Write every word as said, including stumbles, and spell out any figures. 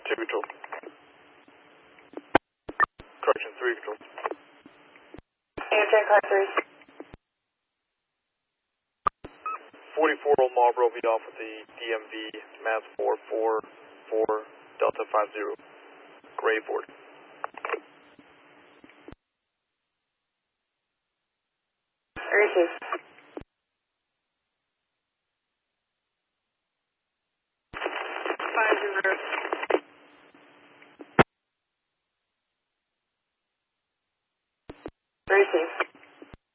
two control. Correction, three control. Amtrak Class three. forty-four Old Marlboro, lead off with the D M V, mass four four four, Delta five zero. Gray board. Receive. Five zero